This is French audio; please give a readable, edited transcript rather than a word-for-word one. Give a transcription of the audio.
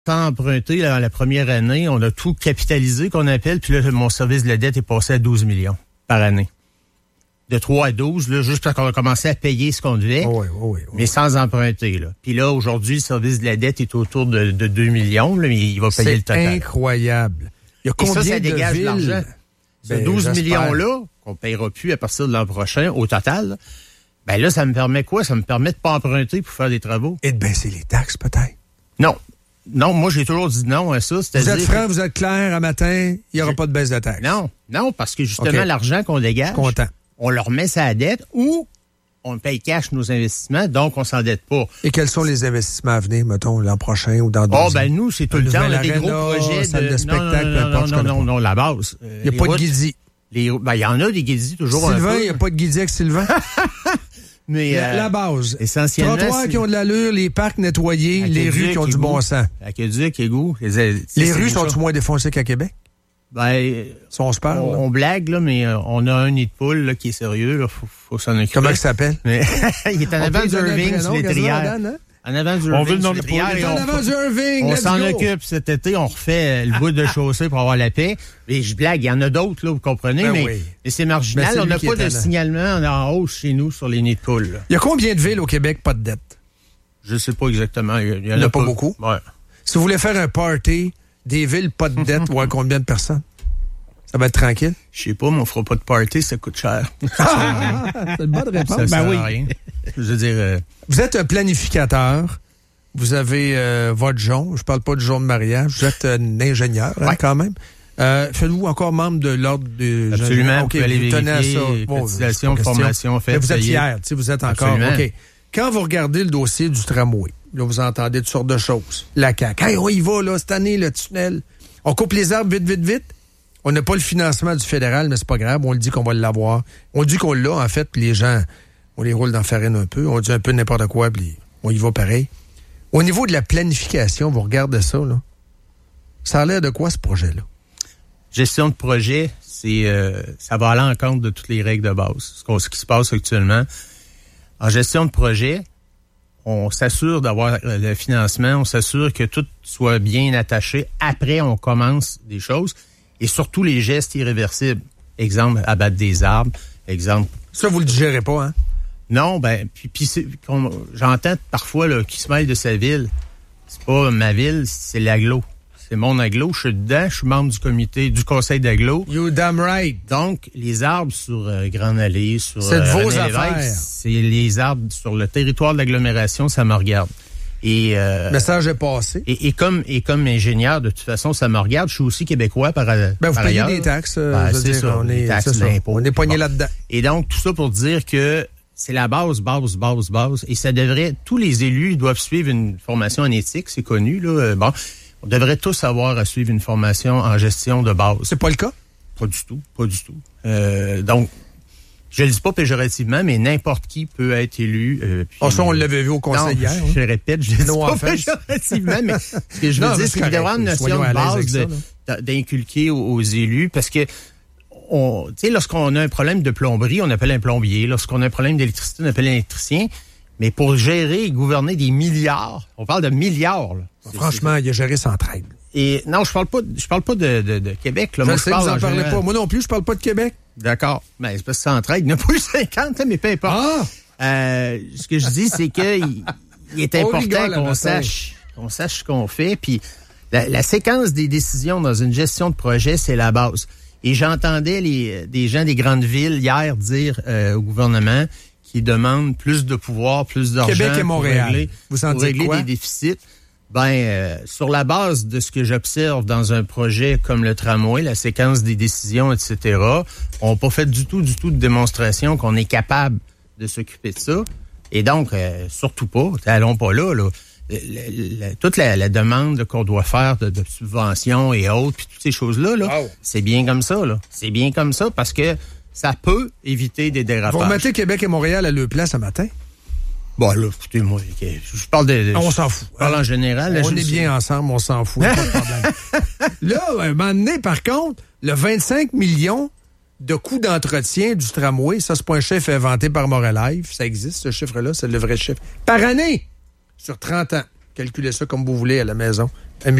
emprunté la première année, on a tout capitalisé qu'on appelle, puis là, mon service de la dette est passé à 12 millions par année. De 3 à 12, là, juste parce qu'on a commencé à payer ce qu'on devait, mais sans emprunter. Là. Puis là, aujourd'hui, le service de la dette est autour de 2 millions, là, mais il va payer le total. C'est incroyable. Il y a combien ça dégage de l'argent. Ce 12 millions-là, qu'on ne payera plus à partir de l'an prochain, au total, là, ben là, ça me permet quoi? Ça me permet de pas emprunter pour faire des travaux. Et de baisser les taxes, peut-être? Non, moi, j'ai toujours dit non à ça. Vous êtes franc, vous êtes clair, à matin, il n'y aura pas de baisse de taxes. Non, parce que justement, l'argent qu'on dégage, on le remet sa la dette ou on paye cash nos investissements, donc on s'endette pas. Et quels sont les investissements à venir, mettons, l'an prochain ou dans 2 ans? Nous, c'est tout le temps, on a des gros projets de spectacle, non, la base. Il n'y a pas de guidis. Il y en a des guidis toujours. Sylvain, il n'y a pas de guidis avec Sylvain? Mais la base. Essentiellement. Trottoirs qui ont de l'allure, les parcs nettoyés, les rues qui ont du bon sens. Aqueduc, égout. Les rues sont-tu moins défoncées qu'à Québec? Si on se parle. On blague, là, mais on a un nid de poule là, qui est sérieux. Là, faut s'en occuper. Comment il s'appelle? Il est en avant du Irving sur les trières. En avant du Irving sur les trières. On s'en occupe cet été. On refait le bout de chaussée pour avoir la paix. Et je blague, il y en a d'autres, là, vous comprenez, mais c'est marginal. On n'a pas de signalement en hausse chez nous sur les nids de poule. Il y a combien de villes au Québec pas de dette? Je sais pas exactement. Il y en a pas beaucoup? Ouais. Si vous voulez faire un party, des villes pas de dette, ou combien de personnes? Ça va être tranquille? Je sais pas, mais on fera pas de party, ça coûte cher. C'est une bonne réponse. Ça sert à rien. Je veux dire... Vous êtes un planificateur. Vous avez votre jonc. Je parle pas du jonc de mariage. Vous êtes un ingénieur, quand même. Faites-vous encore membre de l'ordre de... Absolument. OK, vous tenez à ça. Cotisation, formation, fait. Mais vous êtes fier, vous êtes encore... Absolument. OK. Quand vous regardez le dossier du tramway, là, vous entendez toutes sortes de choses. La CAQ. Hey, on y va, là, cette année, le tunnel. On coupe les arbres vite, vite, vite. On n'a pas le financement du fédéral, mais c'est pas grave. On le dit qu'on va l'avoir. On dit qu'on l'a, en fait, puis les gens, on les roule dans la farine un peu. On dit un peu n'importe quoi, puis on y va pareil. Au niveau de la planification, vous regardez ça, là. Ça a l'air de quoi, ce projet-là? Gestion de projet, ça va à l'encontre de toutes les règles de base. Ce qui se passe actuellement. En gestion de projet, on s'assure d'avoir le financement, on s'assure que tout soit bien attaché. Après, on commence des choses. Et surtout les gestes irréversibles. Exemple, abattre des arbres. Exemple. Ça, vous le digérez pas, hein? Non, puis j'entends parfois là, qui se mêle de sa ville. C'est pas ma ville, c'est l'agglo. C'est mon agglo. Je suis dedans, je suis membre du conseil d'agglo. You damn right. Donc, les arbres sur Grande Allée, sur c'est de vos affaires. C'est les arbres sur le territoire de l'agglomération, ça me regarde. Et le message est passé. Et comme ingénieur, de toute façon, ça me regarde. Je suis aussi québécois par ailleurs. Vous payez des taxes. C'est ça, des taxes d'impôts. On est poigné là-dedans. Et donc, tout ça pour dire que c'est la base. Et ça devrait, tous les élus doivent suivre une formation en éthique, c'est connu, là. On devrait tous avoir à suivre une formation en gestion de base. C'est pas le cas? Pas du tout. Donc, je le dis pas péjorativement, mais n'importe qui peut être élu. Ça, on l'avait vu au conseil hier. Je répète, je le dis pas péjorativement, mais ce que je veux dire, c'est qu'il devrait y avoir une notion de base d'inculquer aux élus, parce que tu sais, lorsqu'on a un problème de plomberie, on appelle un plombier. Lorsqu'on a un problème d'électricité, on appelle un électricien. Mais pour gérer et gouverner des milliards, on parle de milliards. Là. Franchement, il a géré sans trêve. Et non, je parle pas de Québec. Là. Moi, je parle vous en parlez pas. Moi non plus, je parle pas de Québec. D'accord. Mais c'est parce que sans trêve, il n'y en a pas eu 50, là, mais peu importe. Ce que je dis, c'est que il est important qu'on sache ce qu'on fait. Puis la séquence des décisions dans une gestion de projet, c'est la base. Et j'entendais des gens des grandes villes hier dire au gouvernement qui demandent plus de pouvoir, plus d'argent Québec et Montréal. Pour régler des déficits. Sur la base de ce que j'observe dans un projet comme le tramway, la séquence des décisions, etc., on n'a pas fait du tout de démonstration qu'on est capable de s'occuper de ça. Et donc, surtout pas, allons pas là. Toute la demande qu'on doit faire de subventions et autres, puis toutes ces choses-là, c'est bien comme ça. C'est bien comme ça parce que ça peut éviter des dérapages. Vous remettez Québec et Montréal à leur place ce matin? Bon, là, écoutez-moi, je parle on s'en fout. Je parle en général. Là, on est bien ensemble, on s'en fout, pas de problème. Là, à un moment donné, par contre, le 25 millions de coûts d'entretien du tramway, ça, c'est pas un chiffre inventé par Moralive. Ça existe, ce chiffre-là, c'est le vrai chiffre. Par année, sur 30 ans. Calculez ça comme vous voulez à la maison.